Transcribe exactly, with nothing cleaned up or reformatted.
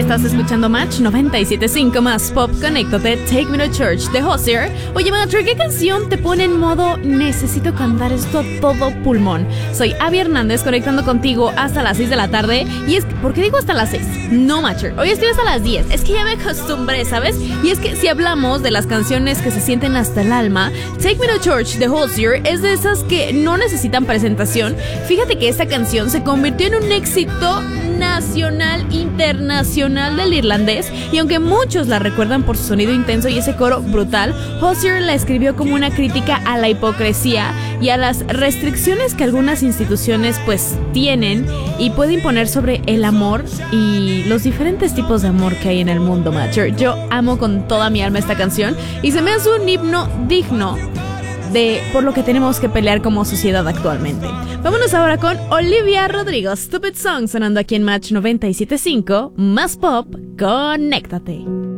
estás escuchando Match noventa y siete punto cinco más Pop. Conéctate, Take Me to Church de Hozier. Oye, Matcher, ¿qué canción te pone en modo necesito cantar esto a todo pulmón? Soy Abby Hernández, conectando contigo hasta las seis de la tarde. Y es que, ¿por qué digo hasta las seis? No, Matcher, hoy estoy hasta las diez. Es que ya me acostumbré, ¿sabes? Y es que si hablamos de las canciones que se sienten hasta el alma, Take Me to Church de Hozier es de esas que no necesitan presentación. Fíjate que esta canción se convirtió en un éxito nacional, internacional del irlandés, y aunque muchos la recuerdan por su sonido intenso y ese coro brutal, Hozier la escribió como una crítica a la hipocresía y a las restricciones que algunas instituciones pues tienen y puede imponer sobre el amor y los diferentes tipos de amor que hay en el mundo, Matcher. Yo amo con toda mi alma esta canción y se me hace un himno digno de por lo que tenemos que pelear como sociedad actualmente. Vámonos ahora con Olivia Rodrigo, Stupid Song, sonando aquí en Match noventa y siete punto cinco, más Pop. Conéctate.